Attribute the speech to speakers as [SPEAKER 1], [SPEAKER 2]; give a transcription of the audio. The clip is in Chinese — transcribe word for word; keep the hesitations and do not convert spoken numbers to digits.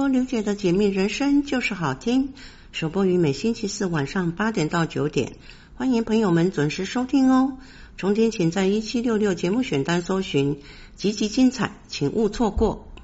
[SPEAKER 1] 说刘姐的解密人生就是好听，首播于每星期四晚上八点到九点，欢迎朋友们准时收听哦。重点请在一七六六节目选单搜寻，集集精彩，请勿错过。